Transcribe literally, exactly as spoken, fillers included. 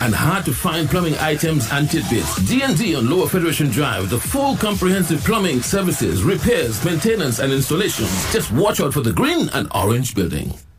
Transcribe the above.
and hard-to-find plumbing items and tidbits. D and D on Lower Federation Drive, the full comprehensive plumbing services, repairs, maintenance, and installations. Just watch out for the green and orange building.